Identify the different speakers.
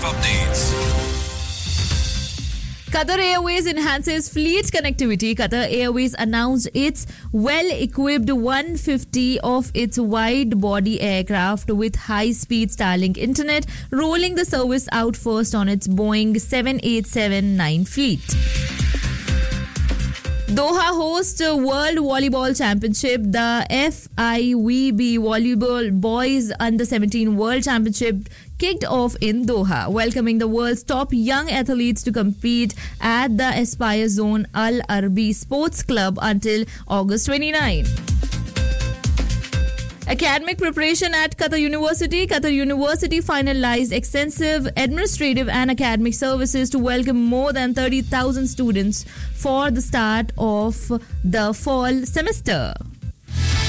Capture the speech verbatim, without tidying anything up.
Speaker 1: updates.
Speaker 2: Qatar Airways enhances fleet connectivity. Qatar Airways announced its well-equipped one hundred fifty of its wide-body aircraft with high-speed Starlink internet, rolling the service out first on its Boeing seven eighty-seven nine fleet. Doha hosts World Volleyball Championship. The F I V B Volleyball Boys Under seventeen World Championship kicked off in Doha, welcoming the world's top young athletes to compete at the Aspire Zone Al Arabi Sports Club until August twenty-ninth. Academic preparation at Qatar University. Qatar University finalized extensive administrative and academic services to welcome more than thirty thousand students for the start of the fall semester.